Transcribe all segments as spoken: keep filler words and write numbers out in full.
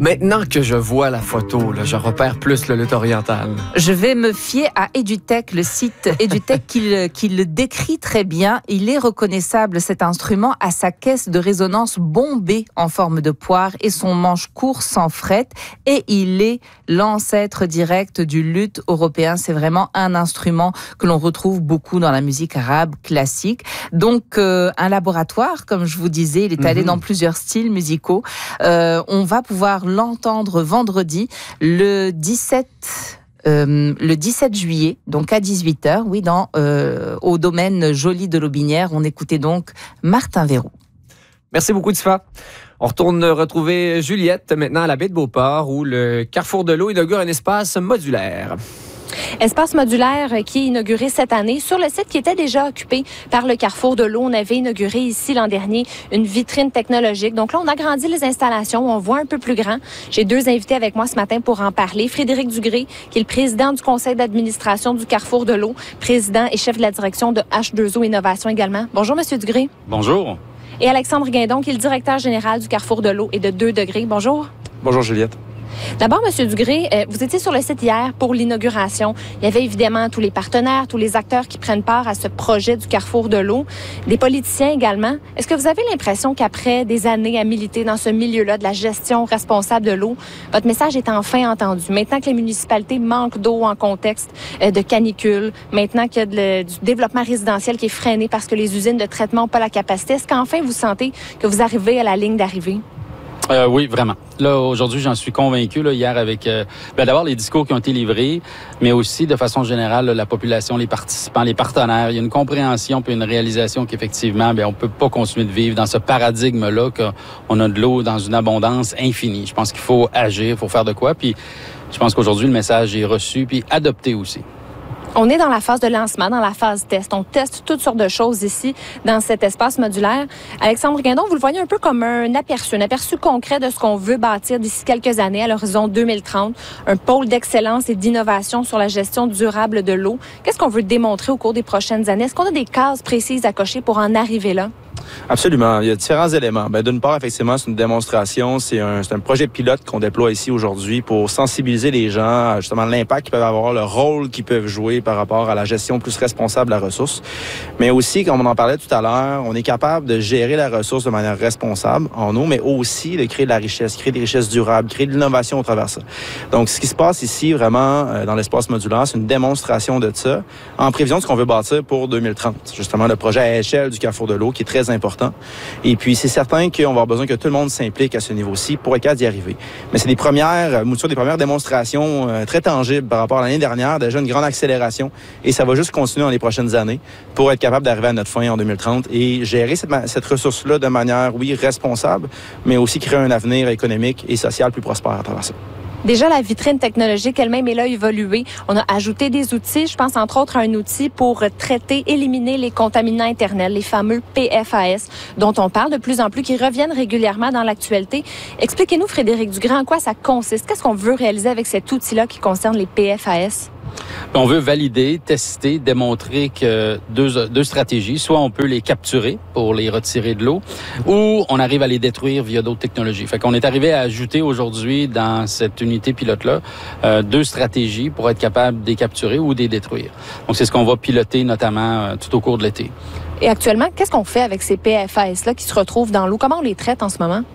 Maintenant que je vois la photo, là, je repère plus le luth oriental. Je vais me fier à EduTech, le site EduTech qui, le, qui le décrit très bien. Il est reconnaissable, cet instrument, à sa caisse de résonance bombée en forme de poire et son manche court sans fret. Et il est l'ancêtre direct du luth européen. C'est vraiment un instrument que l'on retrouve beaucoup dans la musique arabe classique. Donc, euh, un laboratoire, comme je vous disais, il est allé mm-hmm. dans plusieurs styles musicaux. Euh, on va pouvoir l'entendre vendredi, le dix-sept, euh, le dix-sept juillet, donc à dix-huit heures, oui, dans, euh, au domaine Joly de Lotbinière. On écoutait donc Martin Verroux. Merci beaucoup, Tifa. On retourne retrouver Juliette, maintenant à la baie de Beauport, où le Carrefour de l'eau inaugure un espace modulaire. Espace modulaire qui est inauguré cette année sur le site qui était déjà occupé par le Carrefour de l'eau. On avait inauguré ici l'an dernier une vitrine technologique. Donc là, on a agrandi les installations. On voit un peu plus grand. J'ai deux invités avec moi ce matin pour en parler. Frédéric Dugré, qui est le président du conseil d'administration du Carrefour de l'eau, président et chef de la direction de H deux O Innovation également. Bonjour, Monsieur Dugré. Bonjour. Et Alexandre Guindon, qui est le directeur général du Carrefour de l'eau et de deux degrés. Bonjour. Bonjour, Juliette. D'abord, M. Dugré, euh, vous étiez sur le site hier pour l'inauguration. Il y avait évidemment tous les partenaires, tous les acteurs qui prennent part à ce projet du Carrefour de l'eau, des politiciens également. Est-ce que vous avez l'impression qu'après des années à militer dans ce milieu-là de la gestion responsable de l'eau, votre message est enfin entendu? Maintenant que les municipalités manquent d'eau en contexte euh, de canicule, maintenant qu'il y a de le, du développement résidentiel qui est freiné parce que les usines de traitement n'ont pas la capacité, est-ce qu'enfin vous sentez que vous arrivez à la ligne d'arrivée? Euh, oui, vraiment. Là, aujourd'hui, j'en suis convaincu, là, hier, avec euh, ben, d'abord les discours qui ont été livrés, mais aussi, de façon générale, là, la population, les participants, les partenaires. Il y a une compréhension puis une réalisation qu'effectivement, ben, on peut pas continuer de vivre dans ce paradigme-là qu'on a de l'eau dans une abondance infinie. Je pense qu'il faut agir, il faut faire de quoi. Puis, je pense qu'aujourd'hui, le message est reçu puis adopté aussi. On est dans la phase de lancement, dans la phase test. On teste toutes sortes de choses ici, dans cet espace modulaire. Alexandre Guindon, vous le voyez un peu comme un aperçu, un aperçu concret de ce qu'on veut bâtir d'ici quelques années, à l'horizon deux mille trente. Un pôle d'excellence et d'innovation sur la gestion durable de l'eau. Qu'est-ce qu'on veut démontrer au cours des prochaines années? Est-ce qu'on a des cases précises à cocher pour en arriver là? Absolument. Il y a différents éléments. Ben, d'une part, effectivement, c'est une démonstration. C'est un, c'est un projet pilote qu'on déploie ici aujourd'hui pour sensibiliser les gens à justement l'impact qu'ils peuvent avoir, le rôle qu'ils peuvent jouer par rapport à la gestion plus responsable de la ressource. Mais aussi, comme on en parlait tout à l'heure, on est capable de gérer la ressource de manière responsable en eau, mais aussi de créer de la richesse, créer des richesses durables, créer de l'innovation au travers de ça. Donc, ce qui se passe ici, vraiment, euh, dans l'espace modulaire, c'est une démonstration de ça en prévision de ce qu'on veut bâtir pour deux mille trente. Justement, le projet à échelle du Carrefour de l'eau qui est très important. Et puis, c'est certain qu'on va avoir besoin que tout le monde s'implique à ce niveau-ci pour être capable d'y arriver. Mais c'est des premières moutures, des premières démonstrations euh, très tangibles par rapport à l'année dernière, déjà une grande accélération. Et ça va juste continuer dans les prochaines années pour être capable d'arriver à notre fin en deux mille trente et gérer cette, cette ressource-là de manière, oui, responsable, mais aussi créer un avenir économique et social plus prospère à travers ça. Déjà, la vitrine technologique elle-même est là évoluée. On a ajouté des outils. Je pense entre autres à un outil pour traiter, éliminer les contaminants internels, les fameux P F A S, dont on parle de plus en plus, qui reviennent régulièrement dans l'actualité. Expliquez-nous, Frédéric Dugré, en quoi ça consiste? Qu'est-ce qu'on veut réaliser avec cet outil-là qui concerne les P F A S? On veut valider, tester, démontrer que deux, deux stratégies, soit on peut les capturer pour les retirer de l'eau, ou on arrive à les détruire via d'autres technologies. Fait qu'on est arrivé à ajouter aujourd'hui dans cette unité pilote-là euh, deux stratégies pour être capable de les capturer ou de les détruire. Donc c'est ce qu'on va piloter notamment euh, tout au cours de l'été. Et actuellement, qu'est-ce qu'on fait avec ces P F A S-là qui se retrouvent dans l'eau? Comment on les traite en ce moment?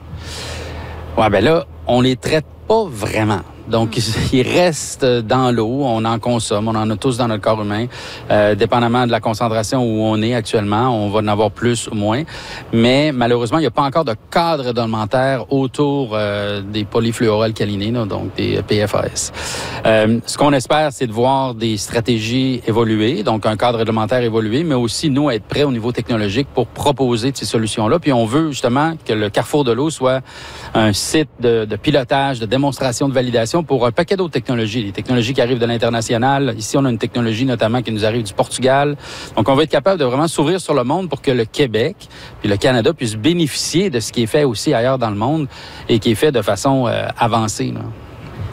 Ouais, ben là, on les traite pas vraiment. Donc, ils restent dans l'eau, on en consomme, on en a tous dans notre corps humain. Euh, dépendamment de la concentration où on est actuellement, on va en avoir plus ou moins. Mais malheureusement, il n'y a pas encore de cadre réglementaire autour euh, des polyfluoroalcalinés, là, donc des P F A S. Euh, ce qu'on espère, c'est de voir des stratégies évoluer, donc un cadre réglementaire évoluer, mais aussi, nous, être prêts au niveau technologique pour proposer ces solutions-là. Puis on veut justement que le Carrefour de l'eau soit un site de, de pilotage, de démonstration, de validation pour un paquet d'autres technologies. Les technologies qui arrivent de l'international. Ici, on a une technologie notamment qui nous arrive du Portugal. Donc, on va être capable de vraiment s'ouvrir sur le monde pour que le Québec puis le Canada puissent bénéficier de ce qui est fait aussi ailleurs dans le monde et qui est fait de façon euh, avancée, là.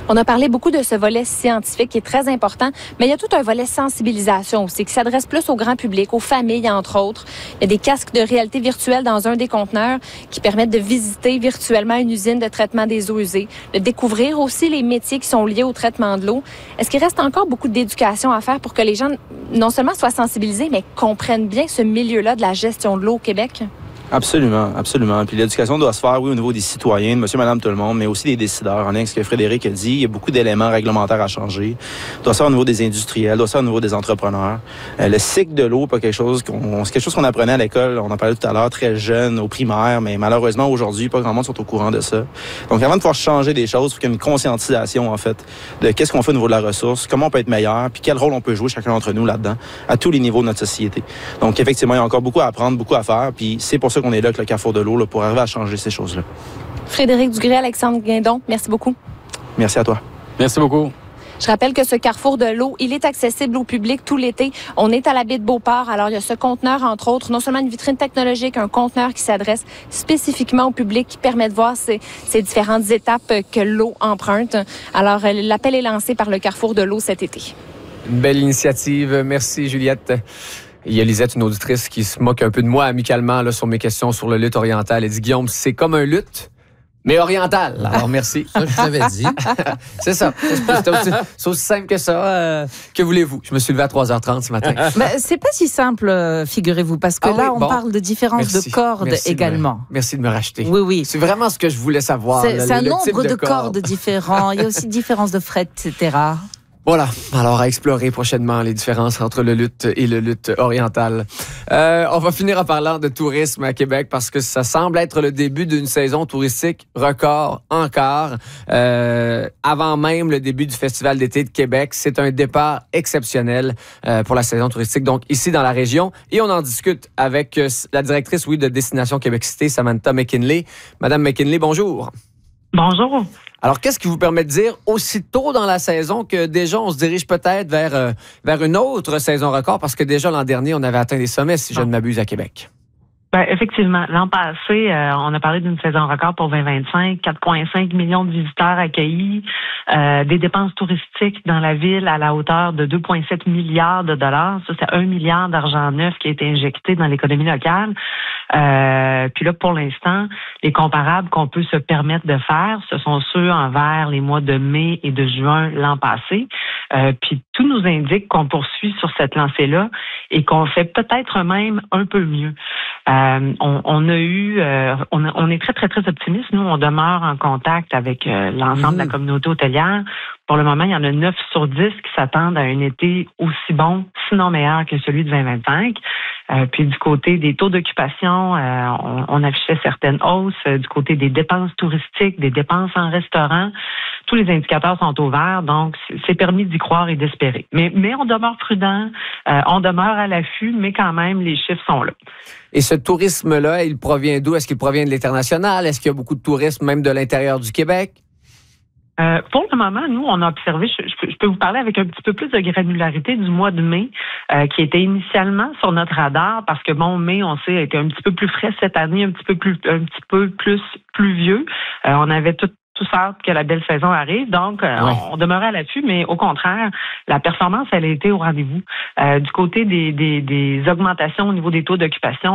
On a parlé beaucoup de ce volet scientifique qui est très important, mais il y a tout un volet sensibilisation aussi qui s'adresse plus au grand public, aux familles entre autres. Il y a des casques de réalité virtuelle dans un des conteneurs qui permettent de visiter virtuellement une usine de traitement des eaux usées, de découvrir aussi les métiers qui sont liés au traitement de l'eau. Est-ce qu'il reste encore beaucoup d'éducation à faire pour que les gens non seulement soient sensibilisés, mais comprennent bien ce milieu-là de la gestion de l'eau au Québec? Absolument, absolument. Puis l'éducation doit se faire, oui, au niveau des citoyens, de monsieur, madame, tout le monde, mais aussi des décideurs. En lien avec ce que Frédéric a dit, il y a beaucoup d'éléments réglementaires à changer. Il doit se faire au niveau des industriels, doit se faire au niveau des entrepreneurs. Euh, le cycle de l'eau, pas quelque chose qu'on, c'est quelque chose qu'on apprenait à l'école, on en parlait tout à l'heure, très jeune, au primaire, mais malheureusement, aujourd'hui, pas grand monde sont au courant de ça. Donc, avant de pouvoir changer des choses, il faut qu'il y ait une conscientisation, en fait, de qu'est-ce qu'on fait au niveau de la ressource, comment on peut être meilleur, puis quel rôle on peut jouer chacun d'entre nous là-dedans, à tous les niveaux de notre société. Donc, effectivement, il y a encore beaucoup à apprendre, beaucoup à faire, puis c'est pour ça qu'on est là avec le Carrefour de l'eau là, pour arriver à changer ces choses-là. Frédéric Dugré, Alexandre Guindon, merci beaucoup. Merci à toi. Merci beaucoup. Je rappelle que ce Carrefour de l'eau, il est accessible au public tout l'été. On est à la baie de Beauport, alors il y a ce conteneur, entre autres, non seulement une vitrine technologique, un conteneur qui s'adresse spécifiquement au public, qui permet de voir ces, ces différentes étapes que l'eau emprunte. Alors, l'appel est lancé par le Carrefour de l'eau cet été. Une belle initiative. Merci, Juliette. Il y a Lisette, une auditrice, qui se moque un peu de moi amicalement là, sur mes questions sur le lutte oriental. Elle dit, Guillaume, c'est comme un lutte, mais oriental. Alors, merci. Ça, je t'avais dit. C'est ça. C'est aussi, c'est aussi simple que ça. Euh, que voulez-vous? Je me suis levé à trois heures trente ce matin. Ben, c'est pas si simple, figurez-vous, parce que ah là, oui, on bon. parle de différence merci. de cordes merci également. De me, merci de me racheter. Oui, oui. C'est vraiment ce que je voulais savoir. C'est, le, c'est un le nombre de, de cordes. cordes différents. Il y a aussi différence de fret, et cetera. Voilà. Alors, à explorer prochainement les différences entre le lutte et le lutte oriental. Euh, on va finir en parlant de tourisme à Québec parce que ça semble être le début d'une saison touristique record encore. Euh, avant même le début du Festival d'été de Québec, c'est un départ exceptionnel euh, pour la saison touristique. Donc, ici dans la région. Et on en discute avec euh, la directrice, oui, de Destination Québec Cité, Samantha McKinley. Madame McKinley, bonjour. Bonjour. Alors, qu'est-ce qui vous permet de dire aussitôt dans la saison que déjà on se dirige peut-être vers, euh, vers une autre saison record? Parce que déjà l'an dernier, on avait atteint des sommets, si je ne m'abuse, à Québec. Ben, effectivement, l'an passé, euh, on a parlé d'une saison record pour vingt vingt-cinq, quatre virgule cinq millions de visiteurs accueillis, euh, des dépenses touristiques dans la ville à la hauteur de deux virgule sept milliards de dollars. Ça, c'est un milliard d'argent neuf qui a été injecté dans l'économie locale. Euh, puis là, pour l'instant, les comparables qu'on peut se permettre de faire, ce sont ceux envers les mois de mai et de juin l'an passé. Euh, puis tout nous indique qu'on poursuit sur cette lancée-là et qu'on fait peut-être même un peu mieux. Euh, on, on a eu, euh, on, a, on est très, très, très optimiste. Nous, on demeure en contact avec euh, l'ensemble mmh. de la communauté hôtelière. Pour le moment, il y en a neuf sur dix qui s'attendent à un été aussi bon, sinon meilleur que celui de vingt vingt-cinq. Euh, puis du côté des taux d'occupation, euh, on, on affichait certaines hausses. Euh, du côté des dépenses touristiques, des dépenses en restaurant, tous les indicateurs sont au vert, donc c'est permis d'y croire et d'espérer. Mais, mais on demeure prudent, euh, on demeure à l'affût, mais quand même, les chiffres sont là. Et ce tourisme-là, il provient d'où? Est-ce qu'il provient de l'international? Est-ce qu'il y a beaucoup de tourisme même de l'intérieur du Québec? Euh, pour le moment, nous, on a observé, je, je, peux, je peux vous parler avec un petit peu plus de granularité du mois de mai, euh, qui était initialement sur notre radar, parce que bon, mai, on sait, a été un petit peu plus frais cette année, un petit peu plus, un petit peu plus pluvieux. Euh, on avait tout tous hâte que la belle saison arrive. Donc, euh, ouais. on, on demeurait à l'affût, mais au contraire, la performance, elle a été au rendez-vous. Euh, du côté des, des, des augmentations au niveau des taux d'occupation,